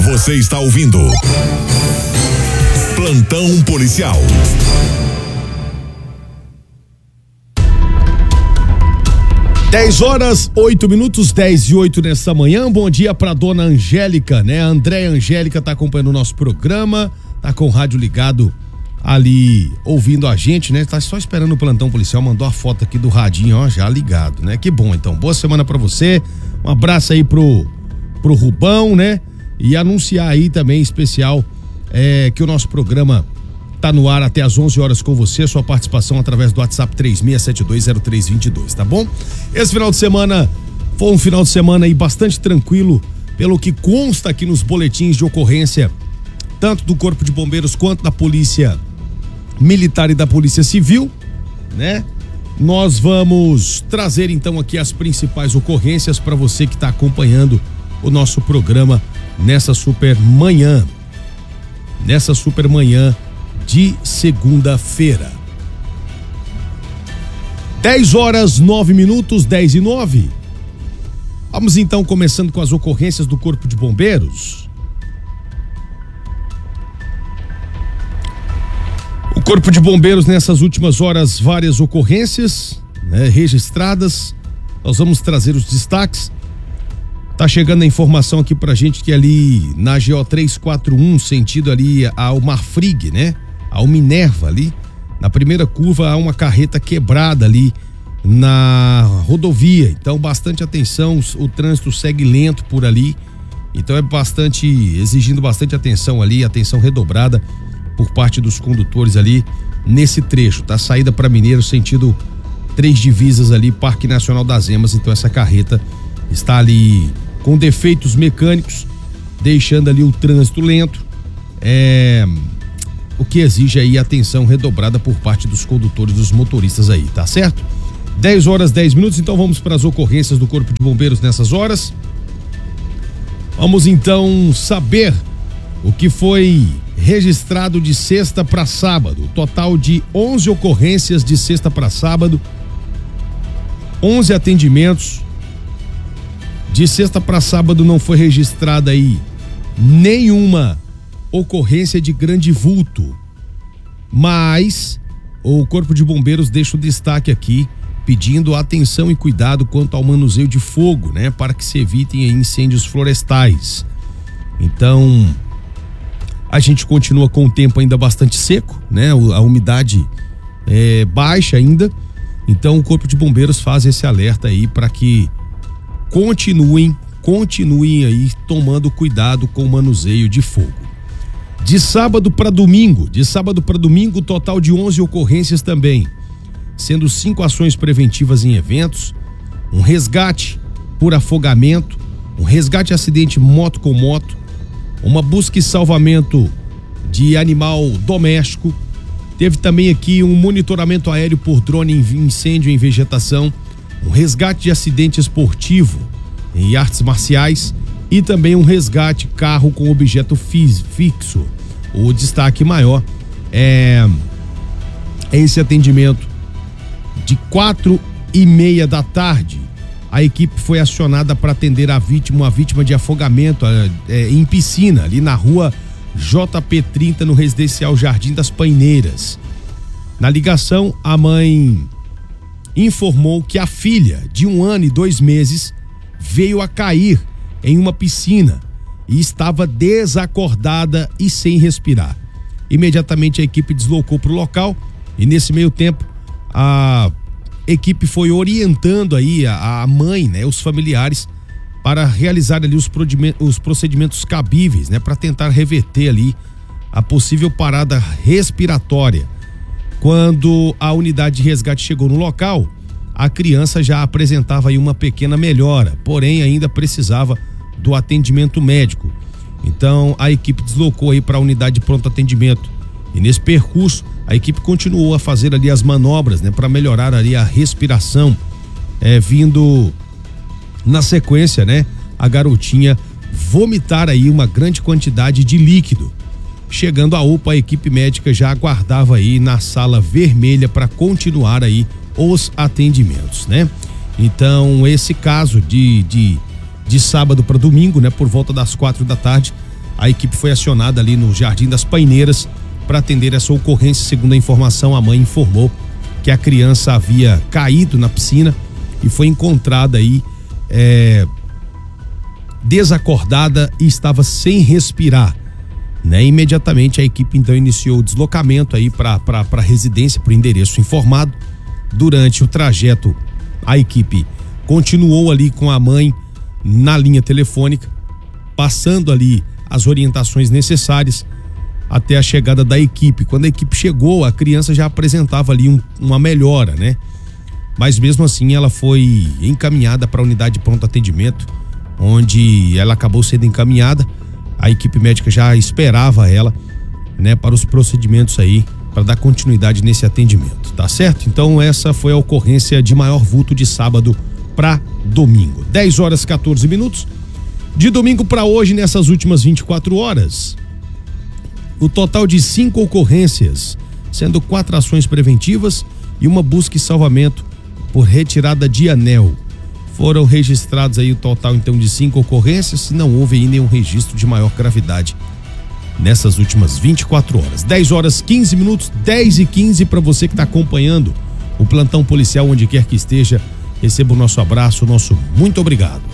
Você está ouvindo Plantão Policial. Dez horas, 8 minutos, 10:08 nessa manhã. Bom dia pra dona Angélica, né? A Andréia Angélica tá acompanhando o nosso programa, tá com o rádio ligado ali, ouvindo a gente, né? Tá só esperando o plantão policial, mandou a foto aqui do radinho, ó, já ligado, né? Que bom, então. Boa semana pra você. Um abraço aí pro Rubão, né? E anunciar aí também, especial, que o nosso programa tá no ar até às 11 horas com você, sua participação através do WhatsApp 36720322, tá bom? Esse final de semana foi um final de semana aí bastante tranquilo, pelo que consta aqui nos boletins de ocorrência, tanto do Corpo de Bombeiros quanto da Polícia Militar e da Polícia Civil, né? Nós vamos trazer então aqui as principais ocorrências para você que está acompanhando o nosso programa nessa super manhã de segunda-feira. 10 horas 9 minutos, 10:09. Vamos então começando com as ocorrências do Corpo de Bombeiros. O Corpo de Bombeiros, nessas últimas horas, várias ocorrências, né, registradas. Nós vamos trazer os destaques. Tá chegando a informação aqui pra gente que ali na GO 341, sentido ali ao Marfrig, né? Ao Minerva ali, na primeira curva há uma carreta quebrada ali na rodovia. Então bastante atenção, o trânsito segue lento por ali. Então exigindo bastante atenção ali, atenção redobrada por parte dos condutores ali nesse trecho, tá? Saída para Mineiro, sentido Três Divisas ali, Parque Nacional das Emas. Então essa carreta está ali com defeitos mecânicos, deixando ali o trânsito lento, o que exige aí atenção redobrada por parte dos condutores, dos motoristas aí, tá certo? 10 horas 10 minutos, então vamos para as ocorrências do Corpo de Bombeiros nessas horas. Vamos então saber o que foi registrado de sexta para sábado. Total de 11 ocorrências de sexta para sábado, 11 atendimentos. De sexta para sábado não foi registrada aí nenhuma ocorrência de grande vulto, mas o Corpo de Bombeiros deixa o destaque aqui, pedindo atenção e cuidado quanto ao manuseio de fogo, né? Para que se evitem incêndios florestais. Então, a gente continua com o tempo ainda bastante seco, né? A umidade é baixa ainda, então o Corpo de Bombeiros faz esse alerta aí para que continuem aí tomando cuidado com o manuseio de fogo. De sábado para domingo, total de 11 ocorrências também, sendo 5 ações preventivas em eventos, um resgate por afogamento, um resgate acidente moto com moto, uma busca e salvamento de animal doméstico. Teve também aqui um monitoramento aéreo por drone em incêndio em vegetação, um resgate de acidente esportivo em artes marciais e também um resgate carro com objeto fixo. O destaque maior é esse atendimento de 4:30 da tarde. A equipe foi acionada para atender uma vítima de afogamento em piscina, ali na rua JP 30, no residencial Jardim das Paineiras. Na ligação, a mãe informou que a filha, de 1 ano e 2 meses, veio a cair em uma piscina e estava desacordada e sem respirar. Imediatamente a equipe deslocou para o local e nesse meio tempo a equipe foi orientando aí a mãe, né, os familiares, para realizar ali os procedimentos cabíveis, né, para tentar reverter ali a possível parada respiratória. Quando a unidade de resgate chegou no local, a criança já apresentava aí uma pequena melhora, porém ainda precisava do atendimento médico. Então a equipe deslocou aí para a unidade de pronto atendimento e nesse percurso a equipe continuou a fazer ali as manobras, né, para melhorar ali a respiração, vindo na sequência, né, a garotinha vomitar aí uma grande quantidade de líquido. Chegando à UPA, a equipe médica já aguardava aí na sala vermelha para continuar aí os atendimentos, né? Então, esse caso de sábado para domingo, né, por volta das 4 da tarde, a equipe foi acionada ali no Jardim das Paineiras para atender essa ocorrência. Segundo a informação, a mãe informou que a criança havia caído na piscina e foi encontrada aí desacordada e estava sem respirar, né? Imediatamente a equipe então iniciou o deslocamento aí para a residência, para o endereço informado. Durante o trajeto, a equipe continuou ali com a mãe na linha telefônica, passando ali as orientações necessárias até a chegada da equipe. Quando a equipe chegou, a criança já apresentava ali uma melhora, né? Mas mesmo assim ela foi encaminhada para a unidade de pronto atendimento, onde ela acabou sendo encaminhada. A equipe médica já esperava ela, né, para os procedimentos aí, para dar continuidade nesse atendimento, tá certo? Então essa foi a ocorrência de maior vulto de sábado para domingo. 10h14. De domingo para hoje, nessas últimas 24 horas, o total de 5 ocorrências, sendo 4 ações preventivas e uma busca e salvamento por retirada de anel. Foram registrados aí o total então de 5 ocorrências, e não houve aí nenhum registro de maior gravidade nessas últimas 24 horas. 10h15, 10h15, para você que está acompanhando o plantão policial onde quer que esteja, receba o nosso abraço, o nosso muito obrigado.